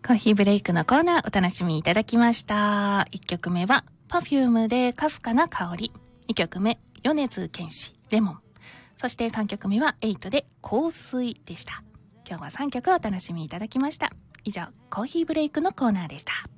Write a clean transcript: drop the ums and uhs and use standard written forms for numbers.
コーヒーブレイクのコーナーお楽しみいただきました。1曲目は Perfume でかすかな香り、2曲目米津玄師レモン、そして3曲目は8で香水でした。今日は3曲お楽しみいただきました。以上コーヒーブレイクのコーナーでした。